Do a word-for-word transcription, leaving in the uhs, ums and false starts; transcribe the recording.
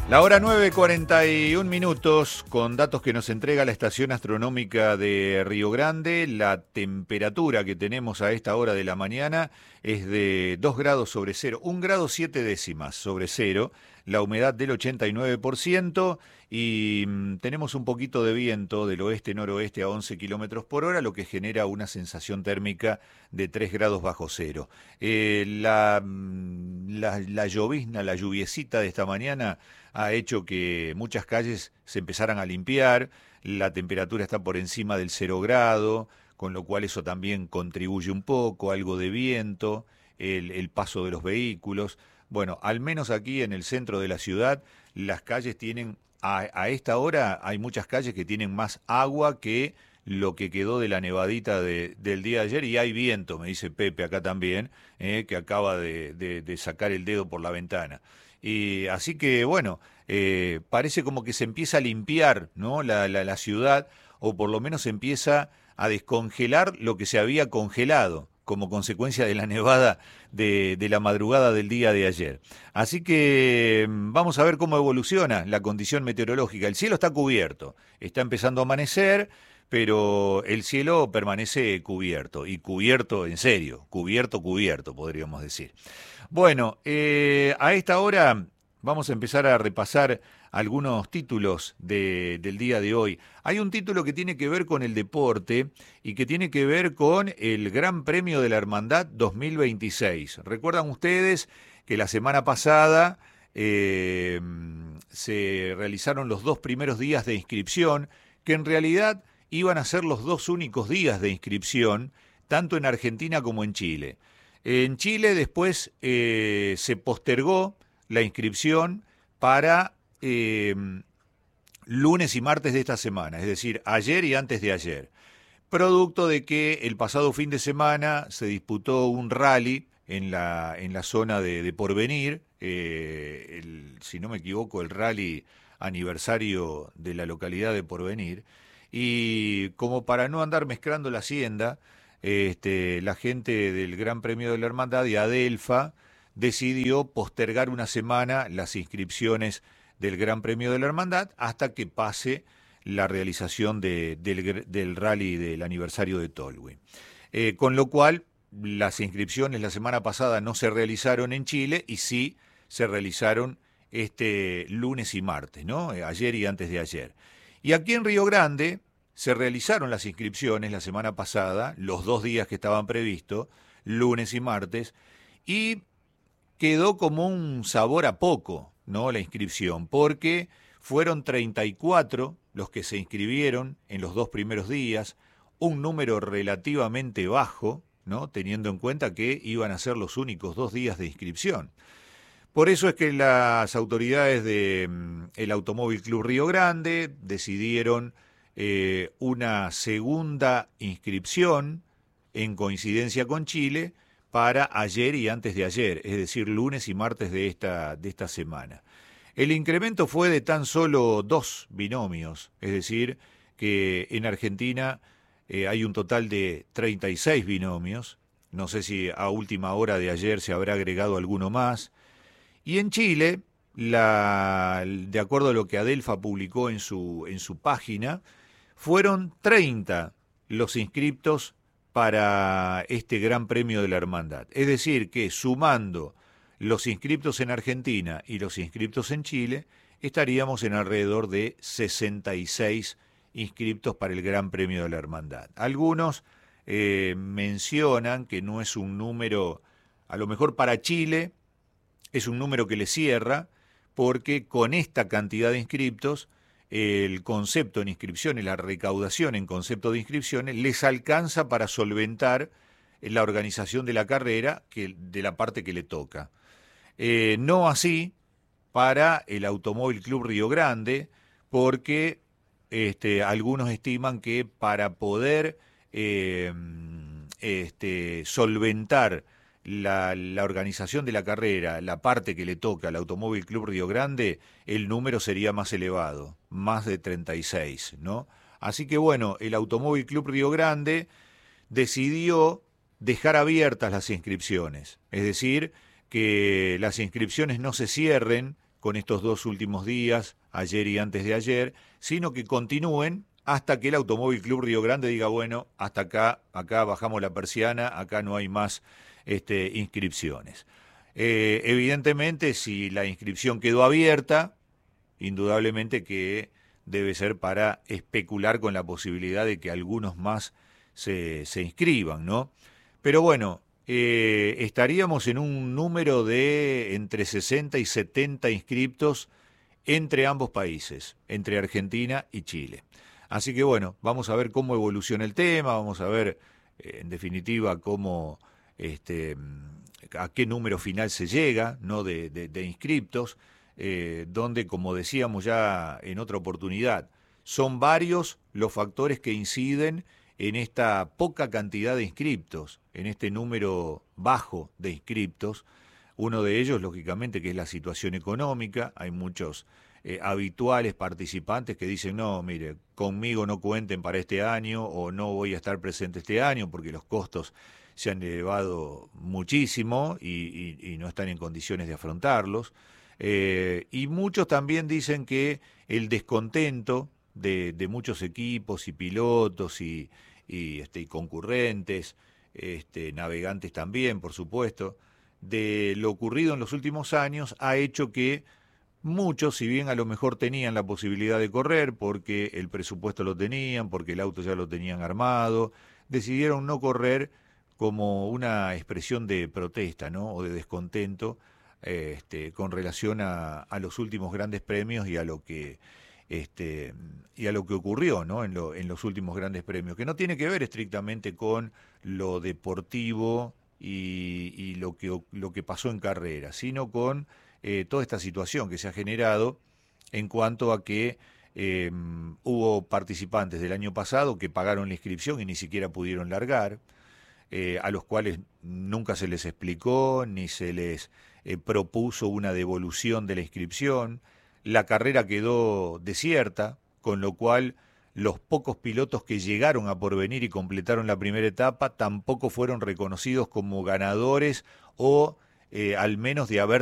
La hora nueve, cuarenta y un minutos, con datos que nos entrega la Estación Astronómica de Río Grande. La temperatura que tenemos a esta hora de la mañana es de dos grados sobre cero, un grado siete décimas sobre cero, la humedad del ochenta y nueve por ciento y mm, tenemos un poquito de viento del oeste-noroeste a once kilómetros por hora, lo que genera una sensación térmica de tres grados bajo cero. Eh, la, mm, la, la llovizna, la lluviecita de esta mañana ha hecho que muchas calles se empezaran a limpiar, la temperatura está por encima del cero grado, con lo cual eso también contribuye un poco, algo de viento, el, el paso de los vehículos. Bueno, al menos aquí en el centro de la ciudad, las calles tienen, a, a esta hora hay muchas calles que tienen más agua que lo que quedó de la nevadita de, del día de ayer, y hay viento, me dice Pepe acá también, eh, que acaba de, de, de sacar el dedo por la ventana. Y así que, bueno, eh, parece como que se empieza a limpiar, ¿no? la, la, la ciudad, o por lo menos se empieza a descongelar lo que se había congelado como consecuencia de la nevada de, de la madrugada del día de ayer. Así que vamos a ver cómo evoluciona la condición meteorológica. El cielo está cubierto, está empezando a amanecer, pero el cielo permanece cubierto, y cubierto en serio, cubierto, cubierto, podríamos decir. Bueno, eh, a esta hora vamos a empezar a repasar algunos títulos de, del día de hoy. Hay un título que tiene que ver con el deporte y que tiene que ver con el Gran Premio de la Hermandad dos mil veintiséis. ¿Recuerdan ustedes que la semana pasada eh, se realizaron los dos primeros días de inscripción, que en realidad iban a ser los dos únicos días de inscripción, tanto en Argentina como en Chile? En Chile después eh, se postergó la inscripción para eh, lunes y martes de esta semana, es decir, ayer y antes de ayer, producto de que el pasado fin de semana se disputó un rally en la, en la zona de, de Porvenir, eh, el, si no me equivoco, el rally aniversario de la localidad de Porvenir, y como para no andar mezclando la hacienda, Este, la gente del Gran Premio de la Hermandad y Adelfa decidió postergar una semana las inscripciones del Gran Premio de la Hermandad hasta que pase la realización de, del, del rally del aniversario de Tolwyn. Eh, con lo cual, las inscripciones la semana pasada no se realizaron en Chile y sí se realizaron este lunes y martes, ¿no? Eh, ayer y antes de ayer. Y aquí en Río Grande se realizaron las inscripciones la semana pasada, los dos días que estaban previstos, lunes y martes, y quedó como un sabor a poco, ¿no? La inscripción, porque fueron treinta y cuatro los que se inscribieron en los dos primeros días, un número relativamente bajo, ¿no? Teniendo en cuenta que iban a ser los únicos dos días de inscripción. Por eso es que las autoridades del Automóvil Club Río Grande decidieron Eh, una segunda inscripción en coincidencia con Chile para ayer y antes de ayer, es decir, lunes y martes de esta, de esta semana. El incremento fue de tan solo dos binomios, es decir, que en Argentina eh, hay un total de treinta y seis binomios, no sé si a última hora de ayer se habrá agregado alguno más, y en Chile, la, de acuerdo a lo que Adelfa publicó en su, en su página, fueron treinta los inscriptos para este Gran Premio de la Hermandad. Es decir, que sumando los inscriptos en Argentina y los inscriptos en Chile, estaríamos en alrededor de sesenta y seis inscriptos para el Gran Premio de la Hermandad. Algunos eh, mencionan que no es un número, a lo mejor para Chile, es un número que le cierra, porque con esta cantidad de inscriptos, el concepto en inscripciones, la recaudación en concepto de inscripciones, les alcanza para solventar la organización de la carrera, que, de la parte que le toca. Eh, no así para el Automóvil Club Río Grande, porque este, algunos estiman que para poder eh, este, solventar La, la organización de la carrera, la parte que le toca al Automóvil Club Río Grande, el número sería más elevado, más de treinta y seis, ¿no? Así que bueno, el Automóvil Club Río Grande decidió dejar abiertas las inscripciones, es decir, que las inscripciones no se cierren con estos dos últimos días, ayer y antes de ayer, sino que continúen hasta que el Automóvil Club Río Grande diga, bueno, hasta acá, acá bajamos la persiana, acá no hay más este, inscripciones. Eh, evidentemente, si la inscripción quedó abierta, indudablemente que debe ser para especular con la posibilidad de que algunos más se, se inscriban, ¿no? Pero bueno, eh, estaríamos en un número de entre sesenta y setenta inscriptos entre ambos países, entre Argentina y Chile. Así que bueno, vamos a ver cómo evoluciona el tema, vamos a ver eh, en definitiva cómo, este, a qué número final se llega, ¿no? de, de, de inscriptos, eh, donde, como decíamos ya en otra oportunidad, son varios los factores que inciden en esta poca cantidad de inscriptos, en este número bajo de inscriptos. Uno de ellos, lógicamente, que es la situación económica. Hay muchos eh, habituales participantes que dicen, no, mire, conmigo no cuenten para este año o no voy a estar presente este año porque los costos se han elevado muchísimo y, y, y no están en condiciones de afrontarlos. Eh, y muchos también dicen que el descontento de, de muchos equipos y pilotos y, y, este, y concurrentes, este, navegantes también, por supuesto, de lo ocurrido en los últimos años ha hecho que muchos, si bien a lo mejor tenían la posibilidad de correr porque el presupuesto lo tenían, porque el auto ya lo tenían armado, decidieron no correr como una expresión de protesta, ¿no? O de descontento este, con relación a, a los últimos grandes premios y a lo que este, y a lo que ocurrió, ¿no? en, lo, en los últimos grandes premios, que no tiene que ver estrictamente con lo deportivo y, y lo que lo que pasó en carrera, sino con eh, toda esta situación que se ha generado en cuanto a que eh, hubo participantes del año pasado que pagaron la inscripción y ni siquiera pudieron largar, eh, a los cuales nunca se les explicó ni se les eh, propuso una devolución de la inscripción. La carrera quedó desierta, con lo cual los pocos pilotos que llegaron a Porvenir y completaron la primera etapa tampoco fueron reconocidos como ganadores o eh, al menos de haber